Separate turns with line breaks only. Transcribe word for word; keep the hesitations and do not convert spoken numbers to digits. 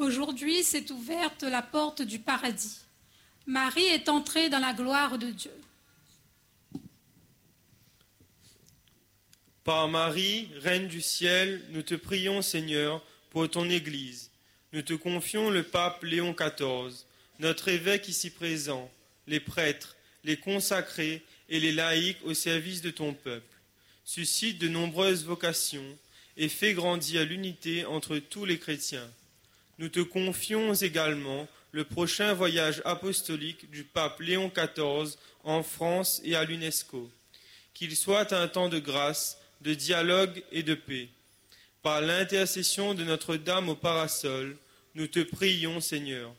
Aujourd'hui s'est ouverte la porte du paradis. Marie est entrée dans la gloire de Dieu.
Par Marie, Reine du ciel, nous te prions, Seigneur, pour ton Église. Nous te confions le pape Léon quatorze, notre évêque ici présent, les prêtres, les consacrés et les laïcs au service de ton peuple. Suscite de nombreuses vocations et fais grandir l'unité entre tous les chrétiens. Nous te confions également le prochain voyage apostolique du pape Léon quatorze en France et à l'UNESCO. Qu'il soit un temps de grâce, de dialogue et de paix. Par l'intercession de Notre-Dame au parasol, nous te prions, Seigneur.